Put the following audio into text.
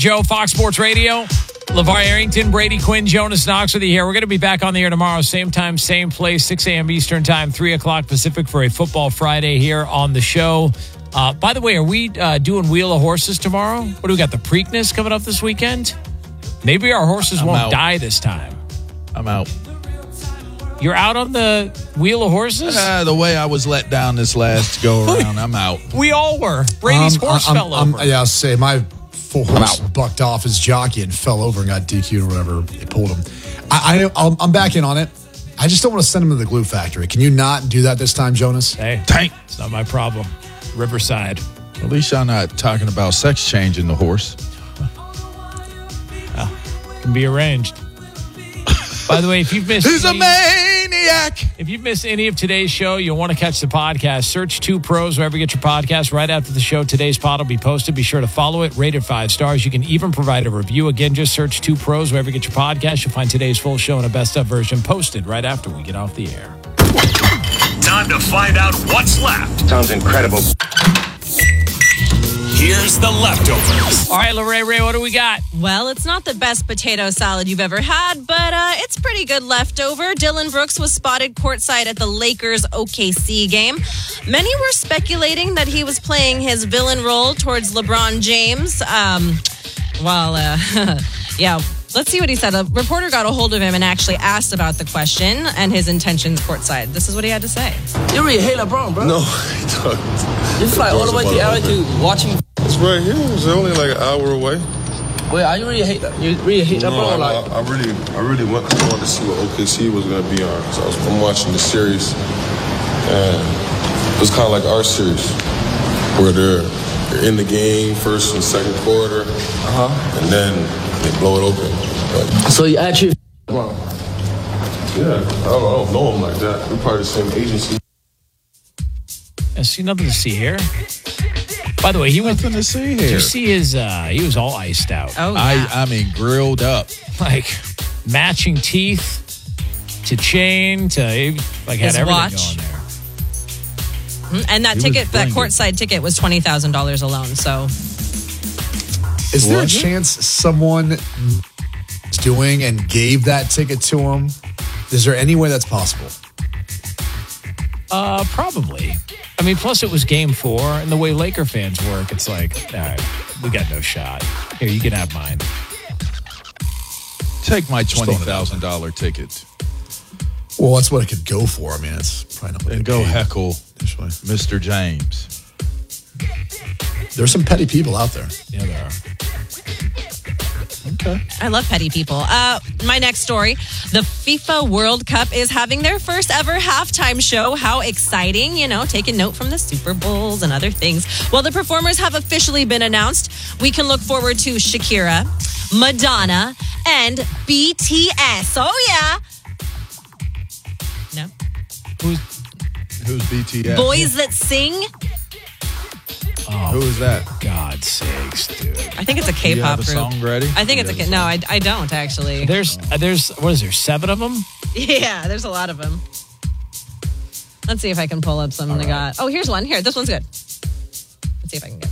Joe, Fox Sports Radio. LeVar Arrington, Brady Quinn, Jonas Knox with you here. We're going to be back on the air tomorrow, same time, same place, 6 a.m. Eastern time, 3 o'clock Pacific for a Football Friday here on the show. By the way, are we doing Wheel of Horses tomorrow? What do we got, the Preakness coming up this weekend? Maybe our horses won't die this time. I'm out. You're out on the Wheel of Horses? The way I was let down this last go-around, I'm out. We all were. Brady's horse fell over. Yeah, I'll say my full horse bucked off his jockey and fell over and got DQ'd or whatever. They pulled him. I'm back in on it. I just don't want to send him to the glue factory. Can you not do that this time, Jonas? Hey, it's not my problem. Riverside. At least y'all not talking about sex changing the horse. Can be arranged. By the way, if you've missed... He's a maniac! If you've missed any of today's show, you'll want to catch the podcast. Search 2 Pros wherever you get your podcast. Right after the show, today's pod will be posted. Be sure to follow it. Rated 5 stars. You can even provide a review. Again, just search 2 Pros wherever you get your podcast. You'll find today's full show in a best-of version posted right after we get off the air. Time to find out what's left. Sounds incredible. Here's the leftovers. All right, Lorraine, what do we got? Well, it's not the best potato salad you've ever had, but it's pretty good leftover. Dylan Brooks was spotted courtside at the Lakers OKC game. Many were speculating that he was playing his villain role towards LeBron James. Yeah. Let's see what he said. A reporter got a hold of him and actually asked about the question and his intentions courtside. This is what he had to say. You really hate LeBron, bro? No, I don't. You fly all the way to LA to watch him. It's right here. It's only like an hour away. Wait, are you really hate that? You really hate LeBron? I really went because I wanted to see what OKC was going to be on. So I'm watching the series, and it was kind of like our series, where they're in the game first and second quarter, and then they blow it open. So you actually LeBron? Yeah, I don't know him like that. We're part of the same agency. I see nothing to see here. By the way, he went Nothing to see here. Did you see his? He was all iced out. Oh, yeah. I mean, grilled up. Like matching teeth to chain to like had His everything watch. going there. And that He ticket, was that bringing. courtside ticket was $20,000 alone. So Is there a Was it? chance someone is doing and gave that ticket to him? Is there any way that's possible? Probably. I mean, plus it was game 4, and the way Laker fans work, it's like, all right, we got no shot. Here, you can have mine. Take my $20,000 ticket Well, that's what it could go for. I mean, it's probably not what and they go paid heckle initially. Mr. James. There's some petty people out there. Yeah, there are. Okay. I love petty people. My next story, the FIFA World Cup is having their first ever halftime show. How exciting, taking note from the Super Bowls and other things. Well, the performers have officially been announced. We can look forward to Shakira, Madonna, and BTS. Oh, yeah. No? Who's BTS? Boys That Sing. Who is that? God's sakes, dude. I think it's a Do you K-pop have a group. song ready? I think it's a... No, I don't, actually. There's what is there, 7 of them? Yeah, there's a lot of them. Let's see if I can pull up some they got. Oh, here's one. Here, this one's good. Let's see if I can get